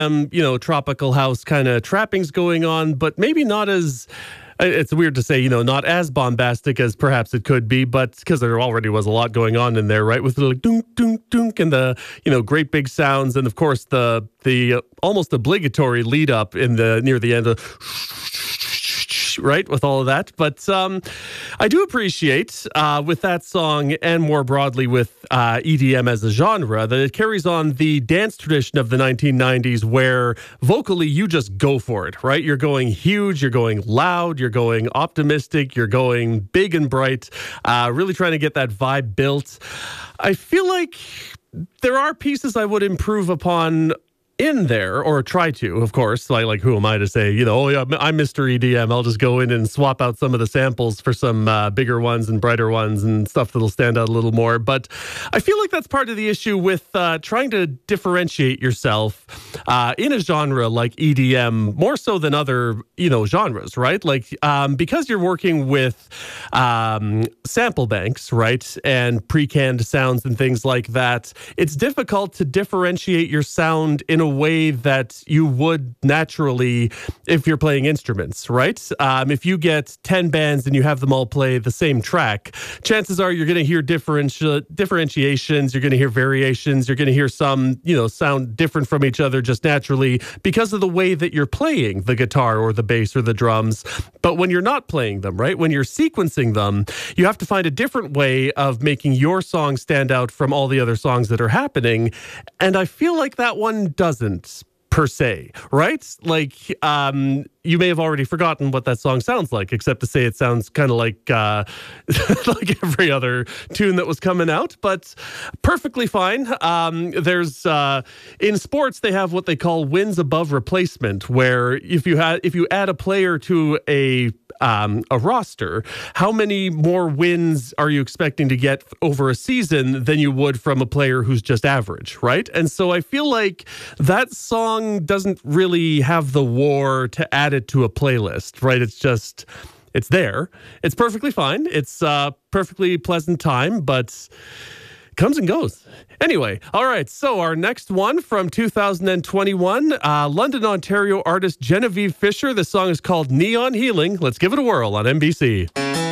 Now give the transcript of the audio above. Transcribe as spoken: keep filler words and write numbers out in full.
um, you know, tropical house kind of trappings going on, but maybe not as, it's weird to say, you know, not as bombastic as perhaps it could be, but because there already was a lot going on in there, right? With the like dunk, dunk, dunk, and the, you know, great big sounds. And of course, the, the uh, almost obligatory lead up in the, near the end of, right, with all of that. But um, I do appreciate uh, with that song and more broadly with uh, E D M as a genre that it carries on the dance tradition of the nineteen nineties where vocally you just go for it, right? You're going huge, you're going loud, you're going optimistic, you're going big and bright, uh, really trying to get that vibe built. I feel like there are pieces I would improve upon in there, or try to, of course. Like, like who am I to say, you know, oh yeah, I'm Mister E D M. I'll just go in and swap out some of the samples for some uh, bigger ones and brighter ones and stuff that'll stand out a little more. But I feel like that's part of the issue with uh, trying to differentiate yourself uh, in a genre like E D M, more so than other, you know, genres, right? Like, um, because you're working with um, sample banks, right, and pre-canned sounds and things like that, it's difficult to differentiate your sound in a way that you would naturally if you're playing instruments, right? Um, if you get ten bands and you have them all play the same track, chances are you're going to hear differenti- differentiations, you're going to hear variations, you're going to hear some, you know, sound different from each other just naturally because of the way that you're playing the guitar or the bass or the drums. But when you're not playing them, right, when you're sequencing them, you have to find a different way of making your song stand out from all the other songs that are happening. And I feel like that one doesn't per se, right? Like, um, you may have already forgotten what that song sounds like, except to say it sounds kind of like uh, like every other tune that was coming out, but perfectly fine. Um, there's uh, in sports they have what they call wins above replacement, where if you had if you add a player to a um, a roster, how many more wins are you expecting to get over a season than you would from a player who's just average, right? And so I feel like that song doesn't really have the war to add it to a playlist, right? It's just, it's there. It's perfectly fine. It's a perfectly pleasant time, but comes and goes. Anyway, all right. So our next one from two thousand twenty-one, uh, London, Ontario artist Genevieve Fisher. The song is called Neon Healing. Let's give it a whirl on N B C.